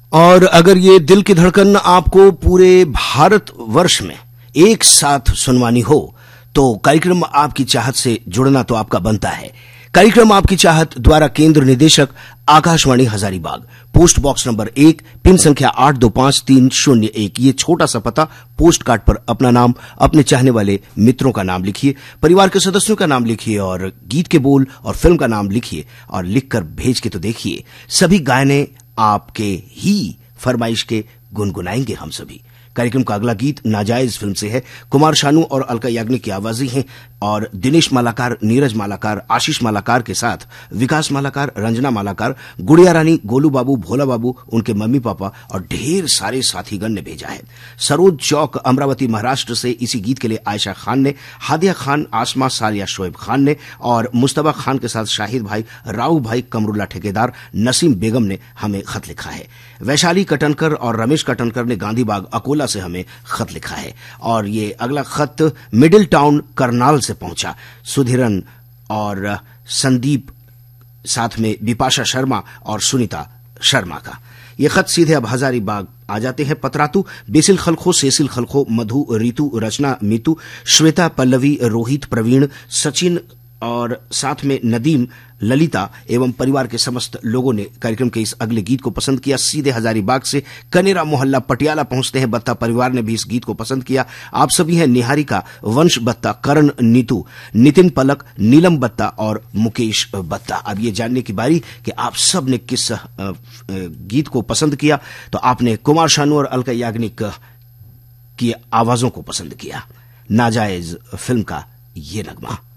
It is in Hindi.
और अगर ये दिल की धड़कन आपको पूरे भारतवर्ष में एक साथ सुनवानी हो तो कार्यक्रम आपकी चाहत से जुड़ना तो आपका बनता है। कार्यक्रम आपकी चाहत द्वारा केंद्र निदेशक Akashvani Hazaribagh, post box number 1, pin संख्या 825301। ये छोटा सा पता, पोस्ट कार्ड पर अपना नाम, अपने चाहने वाले मित्रों का नाम लिखिए, परिवार के सदस्यों का नाम लिखिए और गीत के बोल और फिल्म का नाम लिखिए और लिखकर भेज के तो देखिए, सभी गाने आपके ही फरमाइश के गुनगुनाएंगे हम सभी। कार्यक्रम का अगला गीत नाजायज फिल्म से है। कुमार शानू और अलका याग्निक की आवाजें हैं और दिनेश मालाकार, नीरज मालाकार, आशीष मालाकार के साथ विकास मालाकार, रंजना मालाकार, गुड़िया रानी, गोलू बाबू, भोला बाबू, उनके मम्मी पापा और ढेर सारे साथीगण ने भेजा है। सरोज चौक, अमरावती, महाराष्ट्र से इसी गीत के लिए आयशा खान ने, हादिया खान, आसमा, सालिया, शोएब खान ने और मुस्तबा खान के साथ शाहिद भाई, राऊ भाई, कमरुल्ला ठेकेदार, नसीम बेगम ने हमें खत लिखा है। वैशाली कटनकर और रमेश कटनकर ने गांधीबाग अकोला से हमें खत लिखा है और ये अगला खत मिडिल टाउन करनाल से पहुंचा। सुधीरन और संदीप, साथ में विपाशा शर्मा और सुनीता शर्मा का ये खत सीधे अब हजारीबाग आ जाते हैं। पतरातू, बेसिल खलखो, सेसिल खलखो, मधु, रीतू, रचना, मीतू, श्वेता, पल्लवी, रोहित, प्रवीण, सचिन और साथ में नदीम, ललिता एवं परिवार के समस्त लोगों ने कार्यक्रम के इस अगले गीत को पसंद किया। सीधे हजारीबाग से कनेरा मोहल्ला पटियाला पहुंचते हैं बत्ता परिवार ने भी इस गीत को पसंद किया। आप सभी हैं निहारिका, वंश बत्ता, करण, नीतू, नितिन पलक, नीलम बत्ता और मुकेश बत्ता। अब ये जानने की बारी कि आप सब ने किस गीत को पसंद किया। तो आपने कुमार शानू और अलका याग्निक की आवाजों को पसंद किया। नाजायज फिल्म का ये नगमा।